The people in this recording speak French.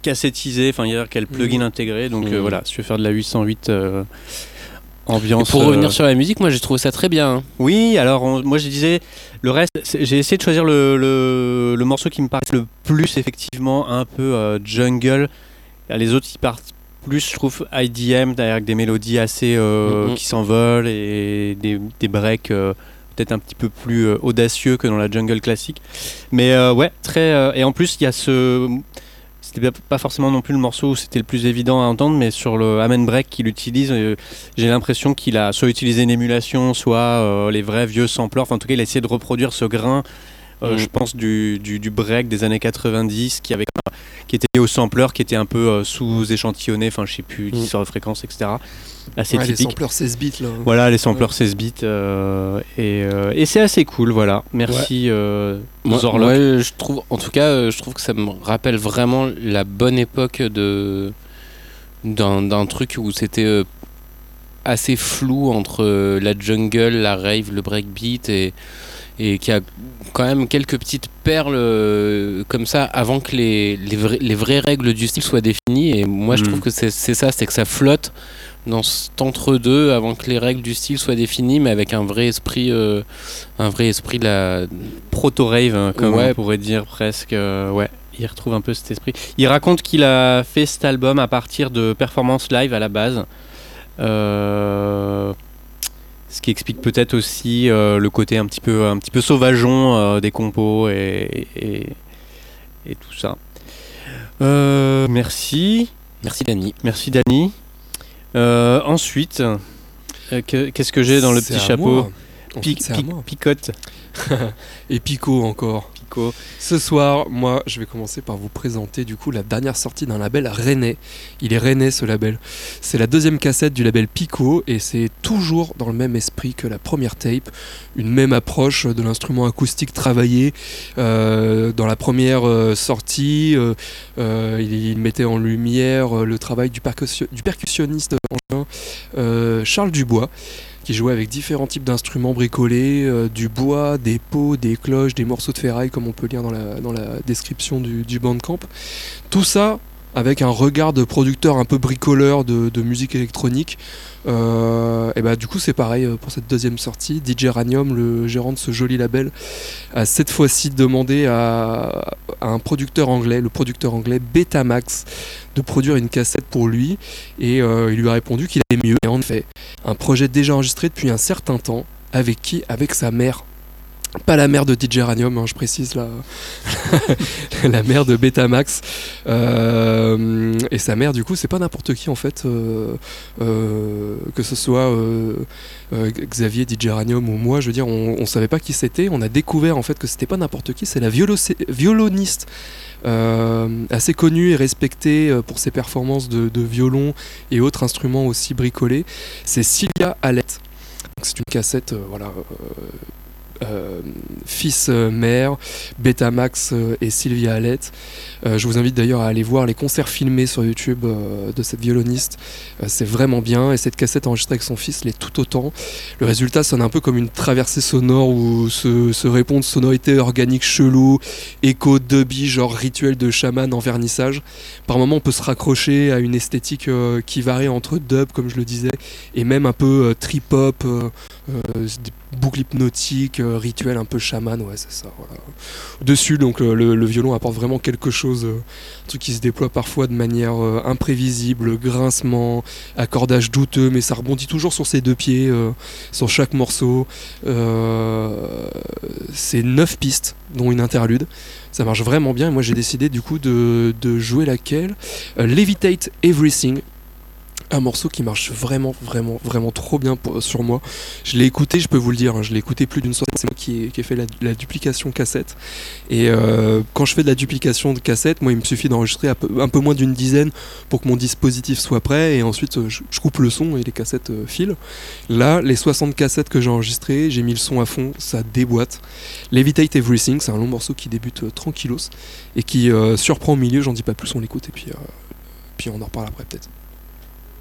cassettisé, enfin il y a quel plugin intégré, donc voilà, si tu veux faire de la 808 ambiance. Et pour revenir sur la musique, moi j'ai trouvé ça très bien. Oui, alors moi je disais, le reste, j'ai essayé de choisir le morceau qui me paraît le plus effectivement un peu jungle. Les autres ils partent plus, je trouve, IDM, avec des mélodies assez qui s'envolent et des breaks peut-être un petit peu plus audacieux que dans la jungle classique. Mais ouais, très. Et en plus, il y a c'était pas forcément non plus le morceau où c'était le plus évident à entendre, mais sur le Amen Break qu'il utilise, j'ai l'impression qu'il a soit utilisé une émulation, soit les vrais vieux samplers. Enfin, en tout cas, il a essayé de reproduire ce grain. Je pense du break des années 90 qui était lié au sampler, qui était un peu sous-échantillonné, enfin je sais plus, sur de fréquence, etc. Assez typique. Les samplers 16 bits là. Voilà, les samplers 16 bits et c'est assez cool, voilà. Merci Zorlok. Moi, je trouve, en tout cas, je trouve que ça me rappelle vraiment la bonne époque d'un truc où c'était assez flou entre la jungle, la rave, le breakbeat et qui a quand même quelques petites perles comme ça avant que les vraies règles du style soient définies. Et moi je trouve que c'est ça, c'est que ça flotte dans cet entre-deux avant que les règles du style soient définies, mais avec un vrai esprit de la proto-rave, comme on pourrait dire presque. Ouais, il retrouve un peu cet esprit. Il raconte qu'il a fait cet album à partir de performances live à la base. Ce qui explique peut-être aussi le côté un petit peu sauvageon des compos et tout ça. Merci Dany. Merci Dany. Ensuite, qu'est-ce que j'ai dans le petit chapeau? Picote. Et Pico encore. Ce soir, moi, je vais commencer par vous présenter du coup la dernière sortie d'un label rennais. Il est rennais ce label. C'est la deuxième cassette du label Pico et c'est toujours dans le même esprit que la première tape. Une même approche de l'instrument acoustique travaillé. Dans la première sortie, il mettait en lumière le travail du percussionniste Charles Dubois, qui jouait avec différents types d'instruments bricolés, du bois, des pots, des cloches, des morceaux de ferraille, comme on peut lire dans la description du Bandcamp. Tout ça avec un regard de producteur un peu bricoleur de musique électronique. Et bah, du coup c'est pareil pour cette deuxième sortie. DJ Ranium, le gérant de ce joli label, a cette fois-ci demandé à un producteur anglais, le producteur anglais Betamax, de produire une cassette pour lui, et il lui a répondu qu'il allait mieux. Et en effet, un projet déjà enregistré depuis un certain temps. Avec qui? Avec sa mère. Pas la mère de DJ Ranium, je précise, la mère de Betamax. Et sa mère, du coup, c'est pas n'importe qui en fait, que ce soit Xavier, DJ Ranium ou moi, je veux dire, on savait pas qui c'était. On a découvert en fait que c'était pas n'importe qui, c'est la violoniste. Assez connue et respectée pour ses performances de violon et autres instruments aussi bricolés. C'est Sylvia Alette. Donc c'est une cassette, fils-mère, Betamax et Sylvia Alette. Je vous invite d'ailleurs à aller voir les concerts filmés sur YouTube de cette violoniste. C'est vraiment bien, et cette cassette enregistrée avec son fils l'est tout autant. Le résultat sonne un peu comme une traversée sonore où se répondent sonorités organiques cheloues, écho dubby, genre rituel de chaman en vernissage. Par moments on peut se raccrocher à une esthétique qui varie entre dub, comme je le disais, et même un peu trip-hop, des boucles hypnotiques, rituel un peu chaman, ouais c'est ça, voilà. Dessus donc le violon apporte vraiment quelque chose, un truc qui se déploie parfois de manière imprévisible, grincement, accordage douteux, mais ça rebondit toujours sur ses deux pieds, sur chaque morceau. C'est 9 pistes dont une interlude, ça marche vraiment bien, et moi j'ai décidé du coup de jouer laquelle, Levitate Everything. Un morceau qui marche vraiment trop bien sur moi. Je l'ai écouté, je peux vous le dire, je l'ai écouté plus d'une soirée. C'est moi qui ai fait la duplication cassette. Et quand je fais de la duplication de cassette, moi il me suffit d'enregistrer un peu moins d'une dizaine pour que mon dispositif soit prêt, et ensuite je coupe le son et les cassettes filent. Là, les 60 cassettes que j'ai enregistrées, j'ai mis le son à fond, ça déboîte. Levitate Everything, c'est un long morceau qui débute tranquillos et qui surprend au milieu, j'en dis pas plus, on l'écoute et puis on en reparle après peut-être.